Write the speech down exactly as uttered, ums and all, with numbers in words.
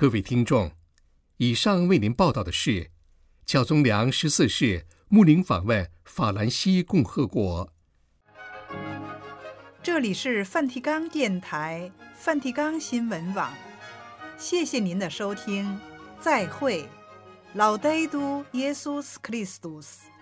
各位听众，以上为您报道的是教宗良十四世牧灵访问法兰西共和国。 这里是梵蒂冈电台梵蒂冈新闻网，谢谢您的收听，再会，老戴都耶稣斯克里斯多斯。